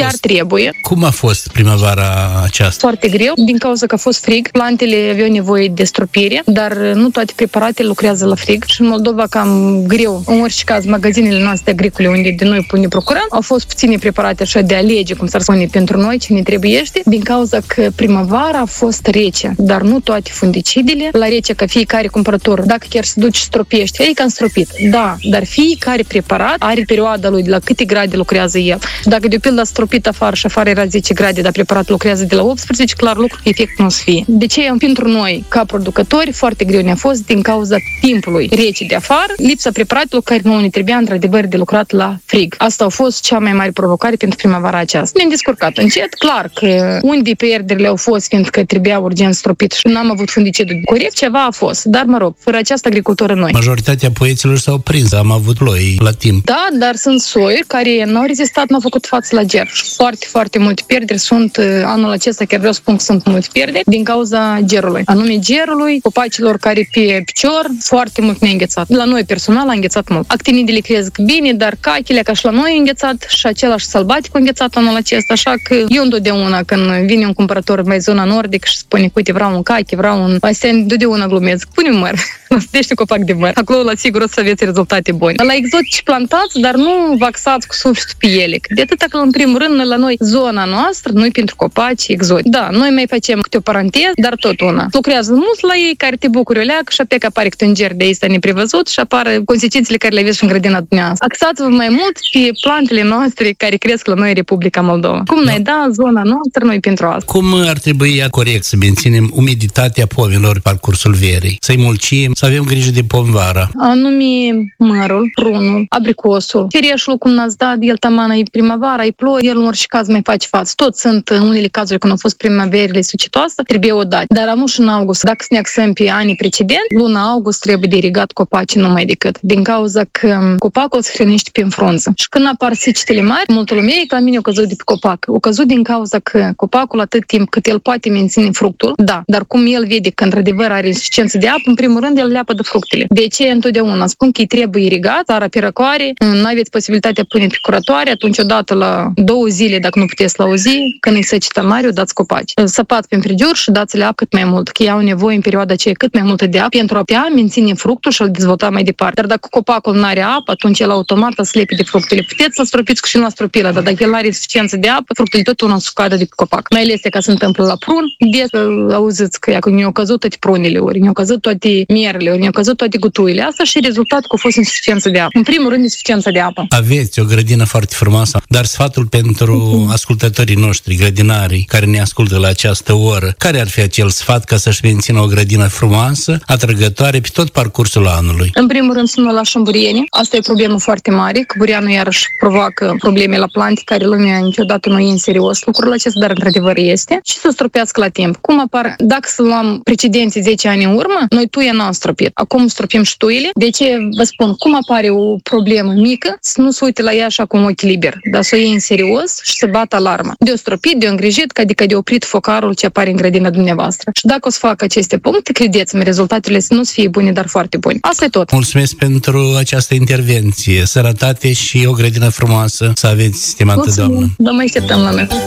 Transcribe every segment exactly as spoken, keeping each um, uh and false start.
dar trebuie. Cum a fost primăvara aceasta? Foarte greu, din cauza că a fost frig. Plantele aveau nevoie de stropire, dar nu toate preparatele lucrează la frig și în Moldova cam greu. În orice caz, magazinele noastre agricole unde de noi ne procurăm, au fost puține preparate așa de alege, cum s-ar spune, pentru noi, ce ne trebuiește, din cauza că primăvara a fost rece, dar nu toate fungicidele. La rece, că fiecare cumpărător, dacă chiar se duce și stropește, e cam stropit. Da, dar fiecare preparat are perioada lui, de la câte grade lucrează el. Și dacă de pildă a stropit afară și afară era zece grade, dar preparatul lucrează de la optsprezece, clar lucru că efect nu o să fie. De ce pentru noi, ca producători, foarte greu ne-a fost din cauza timpului rece de afară, lipsa preparatelor care nu ne trebuia într-adevăr de lucrat la frig. Asta a fost cea mai mare provocare pentru primăvara aceasta. Ne-am descurcat încet, clar că unde pierderile au fost, fiindcă trebuia urgent stropit și n-am avut fungicidul corect, ceva a fost. Dar, mă rog, fără această agricultură noi. Majoritatea poeților s-au prins, am avut ploi la timp. Da, dar sunt soiuri care n-au rezistat, n-au făcut față la ger. Foarte, foarte multe pierderi sunt anul acesta, chiar vreau să spun că sunt multe pierderi din cauza gerului. Anume gerului, copacilor care pe picior, foarte mult ne-a înghețat. La noi personal a înghețat mult. Actinidele cresc bine, dar cachile, ca și la noi, a înghețat și același sălbatic a înghețat anul acesta, așa că eu întotdeauna când vine un cumpărător mai zona nordic și spune, uite, vreau un cachi, vreau un astea, întotdeauna glumesc, pune măr, năstește copac de măr. Acolo, la sigur, o să aveți rezultate bune. La exotici plantați, dar nu vaxați cu sufletul pe ele. De atâta că, în primul rând, la noi, zona noastră, noi pentru copaci exotici. Da, noi mai facem câte o paranteză, dar tot una. Lucrează mult la ei, care te bucuri o leacă și apoi că apare câte un ger de asta neprevăzut și apar consecințele care le aveți în grădina dumneavoastră. Axați-vă mai mult pe plantele noastre care cresc la noi, Republica Moldova. Cum ne da zona noastră, noi pentru asta. Cum ar trebui corect să menținem umiditatea pomilor parcursul verii? Să-i mulcim, să avem grijă de pom vara? Anume mărul, prunul, abricosul, cereșul, cum n-ați dat, el tamană e primăvara, e plouă, el în orice caz mai face față. Toți sunt în unele cazuri când au fost primăverile sucitoase, trebuie o dată. Dar nu și în august. Dacă să ne axăm pe anii precedenți, luna august trebuie de irigat copacii numai decât. Din cauza că copacul se hrănește prin frunză. Și când apar secetele mari, multă lume e ca mine o căzut de pe copac. O căzut din cauza că copacul atât timp cât el poate menține fructul, da, dar cum el vede că într-adevăr are insuficiență de apă, în primul rând el leapă de fructele. De ce întotdeauna spun că îi trebuie irigat, țara pe răcoare, nu aveți posibilitatea pune pe curătoare, atunci odată la două zile, dacă nu puteți la o zi, când e seceta mare, o dați copaci. Săpați pe frigider și dați-le apă cât mai mult, că ei au nevoie în perioada aceea cât mai multă de apă pentru a putea menține fructul și a-l dezvolta mai departe. Dar dacă copacul nu are apă, atunci el automat să lepe de fructele. Puteți să stropiți cu și la stropilă, dar dacă el are insuficiență de apă, fructele tot unul să cadă de pe copac. Mai ales că se întâmplă la prun, des auziți că ne au căzut toate prunele, ori ne-au căzut toate mierele, ori ne-au căzut toate gutuile. Asta și rezultat că a fost insuficiență de apă. În primul rând, insuficiență de apă. Aveți o grădină foarte frumoasă, dar sfatul pentru uh-huh. ascultătorii noștri, grădinarii, care ne ascultă la această oră, care ar fi acel sfat ca să-și mențină o grădină frumoasă, atrăgătoare pe tot parcursul anului? În primul rând, să nu lașăm burieni. Asta e o problemă foarte mare, că burianul iarăși provoacă probleme la plante, care lumea niciodată nu e în serios lucrul acesta, dar într-adevăr este. Și să stropească la timp. Cum apar, dacă să luăm precedenții zece ani în urmă, noi tuia n-am stropit. Acum stropim și tuile. De ce vă spun, cum apare o problemă mică, să nu se uite la ea așa cu un ochi liber, dar să o iei în serios și să bată alarma. De-o stropit, de-o îngrijit, adică de oprit focarul ce apare în grădina dumneavoastră. Și dacă o să facă aceste puncte, credeți-mă, rezultatele să nu fie bune, dar foarte bune. Asta e tot. Mulțumesc pentru această intervenție. Sănătate și o grădină frumoasă să aveți, stimată Mulțumim. doamnă. Vă mai așteptăm la noi.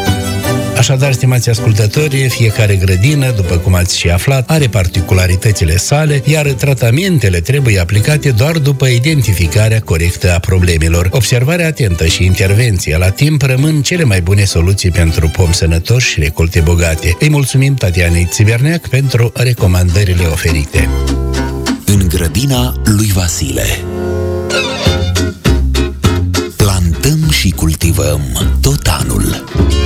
Așadar, stimați ascultători, fiecare grădină, după cum ați și aflat, are particularitățile sale, iar tratamentele trebuie aplicate doar după identificarea corectă a problemelor. Observarea atentă și intervenția la timp rămân cele mai bune soluții pentru pomi sănătoși și recolte bogate. Îi mulțumim Tatianei Țiberneac pentru recomandările oferite. În grădina lui Vasile plantăm și cultivăm tot anul.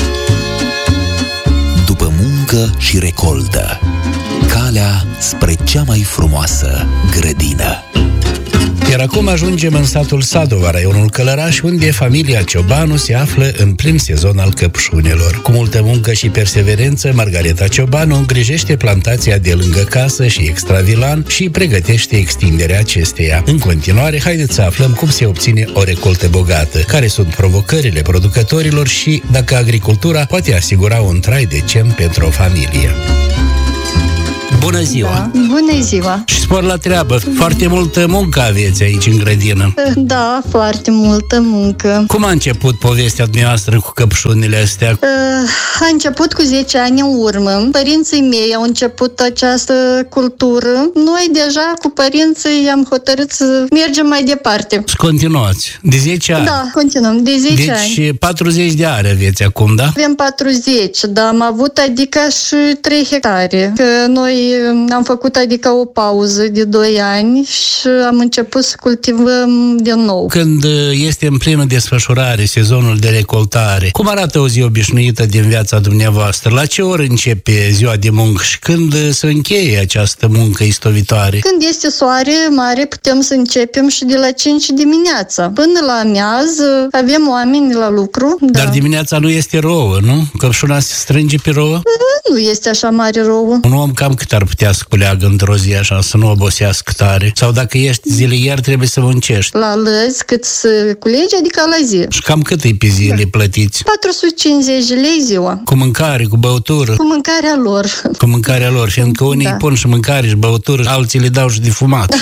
După muncă și recoltă, calea spre cea mai frumoasă grădină. Iar acum ajungem în satul Sadova, raionul Călăraș, unde familia Ciobanu se află în plin sezon al căpșunelor. Cu multă muncă și perseverență, Margareta Ciobanu îngrijește plantația de lângă casă și extravilan și pregătește extinderea acesteia. În continuare, haideți să aflăm cum se obține o recoltă bogată, care sunt provocările producătorilor și dacă agricultura poate asigura un trai decent pentru o familie. Bună ziua! Da. Bună ziua! Și spor la treabă. Foarte multă muncă aveți aici în grădină. Da, foarte multă muncă. Cum a început povestea dumneavoastră cu căpșunile astea? A început cu zece ani în urmă. Părinții mei au început această cultură. Noi deja cu părinții am hotărât să mergem mai departe. Și continuați. De zece ani? Da, continuăm. De zece deci, ani. Deci patruzeci de ani aveți acum, da? Avem patruzeci, dar am avut adică și trei hectare. Că noi am făcut adică o pauză de doi ani și am început să cultivăm din nou. Când este în plină desfășurare sezonul de recoltare, cum arată o zi obișnuită din viața dumneavoastră? La ce oră începe ziua de muncă și când se încheie această muncă istovitoare? Când este soare mare, putem să începem și de la cinci dimineața. Până la amiază avem oameni la lucru. Dar da. Dimineața nu este rouă, nu? Căpșuna se strânge pe rouă? Nu este așa mare rouă. Un om cam cât ar putea să culeagă într-o zi așa, să nu obosească tare? Sau dacă ești zilier, trebuie să muncești? La lăzi cât să culegi, adică la zi. Și cam cât îi pe zi da. le plătiți? patru sute cincizeci de lei ziua. Cu mâncare, cu băutură? Cu mâncarea lor. Cu mâncarea lor, fiindcă unii da. pun și mâncare și băutură, alții le dau și de fumat.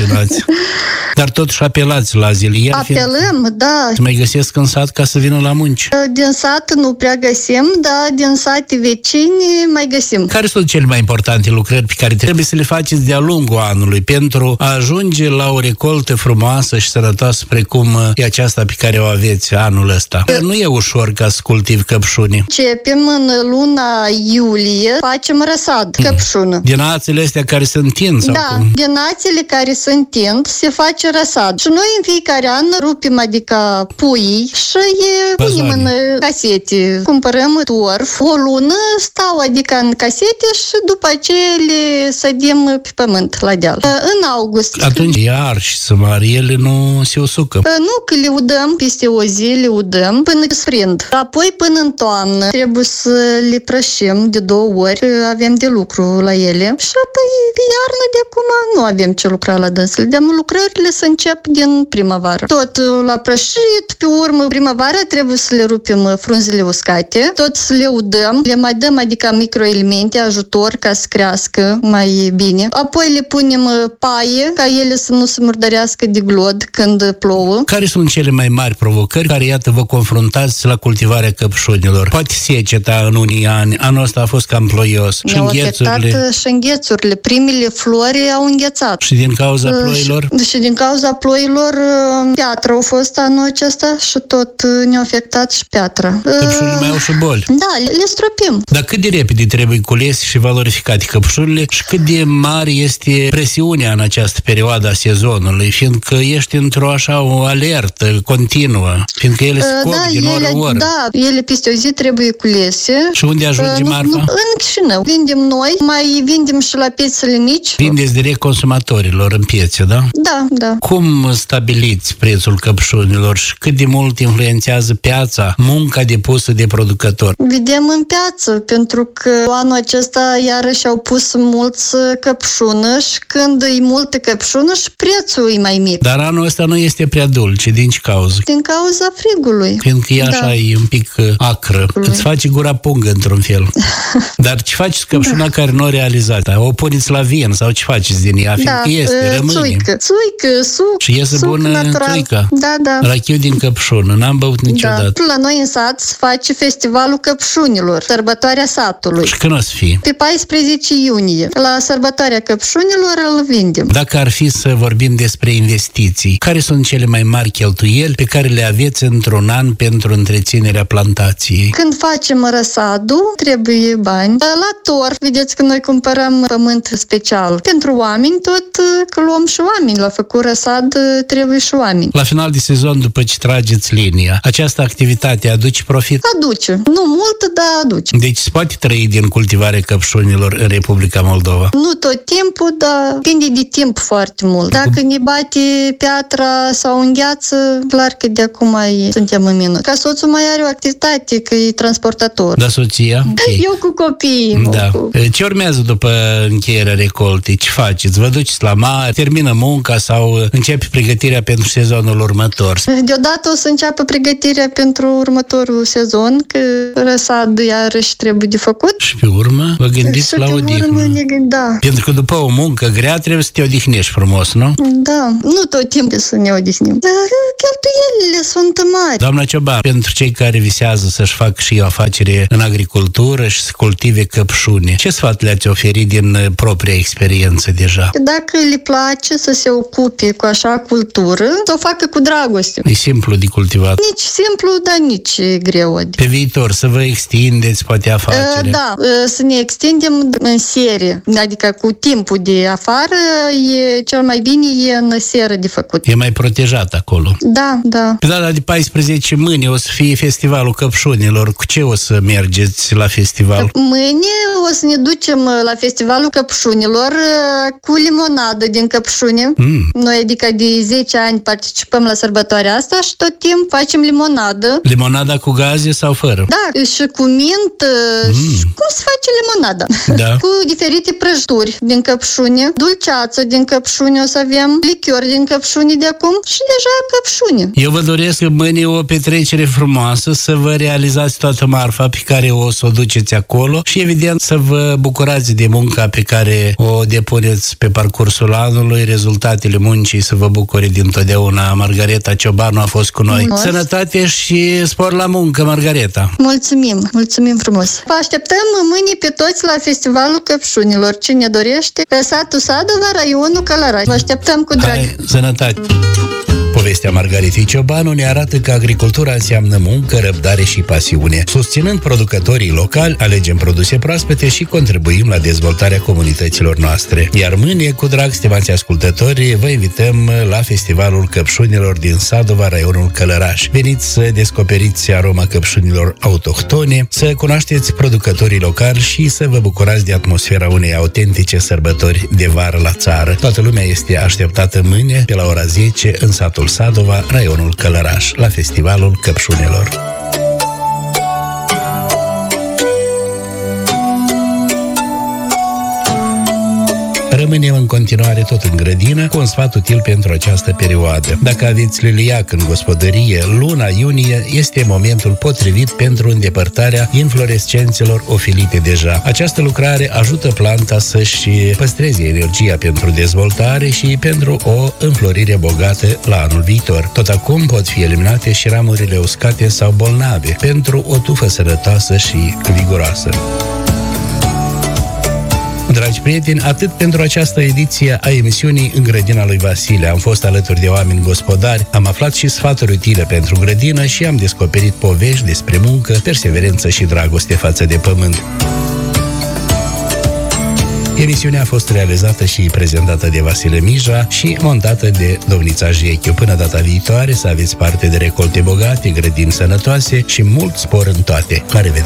Dar totuși apelați la zilier. Apelăm, fiindcă... da. Se mai găsesc în sat ca să vină la munci? Din sat nu prea găsim, dar din sate vecini mai găsim. Care sunt cele mai importante lucrări pe care trebuie să le faceți de-a lungul anului pentru a ajunge la o recoltă frumoasă și sănătoasă precum e aceasta pe care o aveți anul ăsta? Nu e ușor ca să cultivi căpșuni. Începem în luna iulie, facem răsad, căpșună. Din ațele astea care se întind? Sau da, cum? din ațele care se întind se face răsad. Și noi în fiecare an rupim, adică pui și punem în casete. Cumpărăm torf. O lună stau, adică în casete și după aceea le sădim pe pământ la deal. În august. Atunci iar și să mari, ele nu se usucă. Nu, că le udăm peste o zi, le udăm până sprind. Apoi până în toamnă trebuie să le prășim de două ori. Avem de lucru la ele. Și apoi pe iarnă de acum nu avem ce lucra la dânsele. De lucrările să încep din primăvară. Tot la prășit, pe urmă primăvara trebuie să le rupem frunzele uscate, tot să le udăm, le mai dăm adică microelemente, ajutor ca să crească mai bine. Apoi le punem paie ca ele să nu se murdărească de glod când plouă. Care sunt cele mai mari provocări care, iată, vă confruntați la cultivarea căpșunilor? Poate seceta în unii ani, anul ăsta a fost cam ploios. Ne-au afectat și înghețurile. Primele flori au înghețat. Și din cauza ploilor? Și, și din cauza ploilor, piatra a fost anul acesta și tot ne-a afectat și piatra. Căpșunile mai au și boli. Da, le stropim. Dar cât de repede trebuie culese și valorificate căpșunile și cât de mare este presiunea în această perioadă a sezonului, fiindcă ești într-o așa o alertă continuă, fiindcă ele scot da, din oră în oră. Da, ele peste o zi trebuie culese. Și unde ajunge uh, marfa? Nu, în Chișinău. Vindem noi, mai vindem și la piețele mici. Vindeți direct consumatorilor în piețe, da? Da, da. Cum stabiliți prețul căpșunilor și cât de mult influențează piața, munca depusă de producători? Vedem în piață, pentru că anul acesta iarăși au pus mulți căpșună și când e multă căpșună și prețul e mai mic. Dar anul ăsta nu este prea dulce, din ce cauză? Din cauza frigului. Fiindcă e așa, da. E un pic acră. Frigului. Îți face gura pungă într-un fel. Dar ce faceți căpșuna da. Care nu a realizat? O puneți la vin sau ce faceți din ea? Fiindcă da. Este, rămâne. Țuică, țuică, suc. Și iese suc bună natural. Țuica. Da, da. Rachiu din căpșună, n-am băut niciodată. Da. La noi în sat se face festivalul căpșunilor, sărbătoarea satului. Și când o să fie? Pe paisprezece iunie. La sărbătoarea căpșunilor îl vindem. Dacă ar fi să vorbim despre investiții, care sunt cele mai mari cheltuieli pe care le aveți într-un an pentru întreținerea plantației? Când facem răsadul, trebuie bani. La torf, vedeți că noi cumpărăm pământ special. Pentru oameni, tot că luăm și oameni. La făcut răsad, trebuie și oameni. La final de sezon, după ce trageți linia, această activitate aduce profit? Aduce. Nu mult, dar aduce. Deci se poate trăi din cultivarea căpșunilor în Republica Moldova? Nu tot timpul, dar depinde de timp foarte mult. Dacă ne bate piatra sau îngheață, clar că de acum mai suntem în minus. Ca soțul mai are o activitate, că e transportator. Da, soția? Okay. Eu cu copiii. Da. Cu... Ce urmează după încheierea recoltei? Ce faceți? Vă duceți la mare, termină munca sau începe pregătirea pentru sezonul următor? Deodată o să înceapă pregătirea pentru următorul sezon, că răsad iarăși trebuie de făcut. Și pe urmă vă gândiți și la pe odihnă. urmă ne da. Pentru că după o muncă grea trebuie să te odihnești frumos, nu? Da, nu tot timpul să ne odihnim. Dar cheltuielile sunt mari. Doamna Cioban, pentru cei care visează să-și facă și o afacere în agricultură și să cultive căpșuni, ce sfat le-ați oferit din propria experiență deja? Dacă le place să se ocupe cu așa cultură, să o facă cu dragoste. E simplu de cultivat. Nici simplu, dar nici greu. Pe viitor, să vă extindeți poate afacerea? Da, să ne extindem în serie, adică cu timpul de afară, e cel mai bine e în seră de făcut. E mai protejat acolo. Da, da. Pe data de paisprezece mâine o să fie festivalul căpșunilor. Cu ce o să mergeți la festival? Mâine o să ne ducem la festivalul căpșunilor cu limonadă din căpșune. Mm. Noi, adică de zece ani participăm la sărbătoarea asta și tot timp facem limonadă. Limonada cu gaze sau fără? Da, și cu mint. Mm. Și cum se face limonada? Da. Cu diferite prăjituri din căpșune, dulceață din căpșune o să avem, lichior din căpșune de acum și deja căpșune. Eu vă doresc mâine o petrecere frumoasă, să vă realizați toată marfa pe care o să o duceți acolo și evident să vă bucurați de munca pe care o depuneți pe parcursul anului, rezultatele muncii să vă bucure dintotdeauna. Margareta Ciobanu a fost cu noi. Mulțumesc. Sănătate și spor la muncă, Margareta! Mulțumim, mulțumim frumos! Vă așteptăm mâine pe toți la Festivalul Căpșunilor. Cine dorește, pe satul Sadova, raionul Călăraș. Vă așteptăm cu drag! Hai, sănătate! Povestea Margaretei Ciobanu ne arată că agricultura înseamnă muncă, răbdare și pasiune. Susținând producătorii locali, alegem produse proaspete și contribuim la dezvoltarea comunităților noastre. Iar mâine, cu drag, stimați ascultători, vă invităm la Festivalul Căpșunilor din Sadova, raionul Călăraș. Veniți să descoperiți aroma căpșunilor autohtone, să cunoașteți producătorii locali și să vă bucurați de atmosfera unei autentice sărbători de vară la țară. Toată lumea este așteptată mâine pe la ora zece în satul Sadova, raionul Călăraș, la Festivalul Căpșunilor. Rămânem în continuare tot în grădină cu un sfat util pentru această perioadă. Dacă aveți liliac în gospodărie, luna iunie este momentul potrivit pentru îndepărtarea inflorescențelor ofilite deja. Această lucrare ajută planta să-și păstreze energia pentru dezvoltare și pentru o înflorire bogată la anul viitor. Tot acum pot fi eliminate și ramurile uscate sau bolnave pentru o tufă sănătoasă și viguroasă. Dragi prieteni, atât pentru această ediție a emisiunii În grădina lui Vasile. Am fost alături de oameni gospodari, am aflat și sfaturi utile pentru grădină și am descoperit povești despre muncă, perseverență și dragoste față de pământ. Emisiunea a fost realizată și prezentată de Vasile Mija și montată de Domnița Jechiu. Până data viitoare, să aveți parte de recolte bogate, grădini sănătoase și mult spor în toate. La revedere!